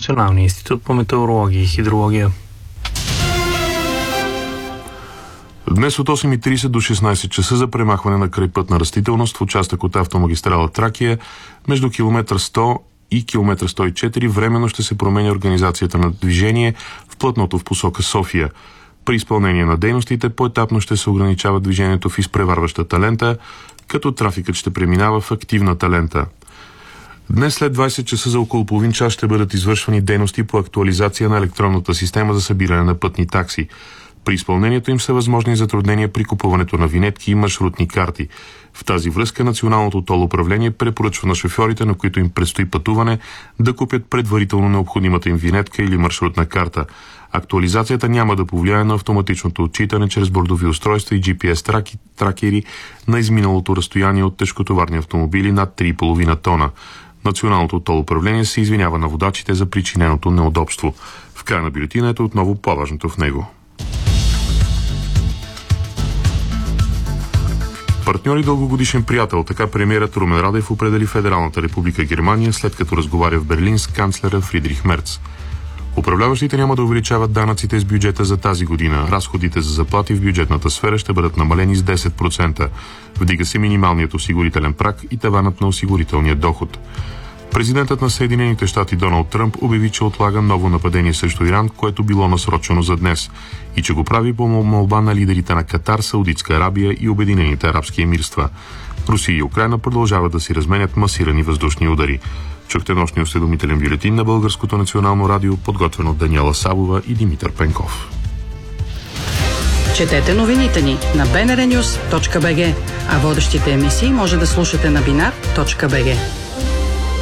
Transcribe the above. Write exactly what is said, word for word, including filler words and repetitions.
Националния институт по метеорология и хидрология. Днес от осем и тридесет до шестнадесет часа за премахване на крайпътна растителност в участък от автомагистрала Тракия между километър сто и километър сто и четири временно ще се променя организацията на движение в плътното в посока София. При изпълнение на дейностите поетапно ще се ограничава движението в изпреварващата лента, като трафикът ще преминава в активната лента. Днес след двадесет часа за около половин час ще бъдат извършвани дейности по актуализация на електронната система за събиране на пътни такси. При изпълнението им са възможни затруднения при купуването на винетки и маршрутни карти. В тази връзка Националното тол управление препоръчва на шофьорите, на които им предстои пътуване, да купят предварително необходимата им винетка или маршрутна карта. Актуализацията няма да повлияе на автоматичното отчитане чрез бордови устройства и джи пи ес траки, тракери на изминалото разстояние от тежкотоварни автомобили над три и половина тона. Националното тол управление се извинява на водачите за причиненото неудобство. В края на бюлетината е отново по-важното в него. Партньор и дългогодишен приятел, така премиерът Румен Радев определи Федералната република Германия, след като разговаря в Берлин с канцлера Фридрих Мерц. Управляващите няма да увеличават данъците с бюджета за тази година. Разходите за заплати в бюджетната сфера ще бъдат намалени с десет процента. Вдига се минималният осигурителен праг и таванът на осигурителния доход. Президентът на Съединените щати Доналд Тръмп обяви, че отлага ново нападение срещу Иран, което било насрочено за днес, и че го прави по молба на лидерите на Катар, Саудитска Арабия и Обединените арабски емирства. Русия и Украйна продължават да си разменят масирани въздушни удари. Чухте нощния осведомителен бюлетин на Българското национално радио, подготвен от Даниела Савова и Димитър Пенков. Четете новините ни на би ен ар нюс точка би джи, а водещите емисии може да слушате на бинар точка би джи.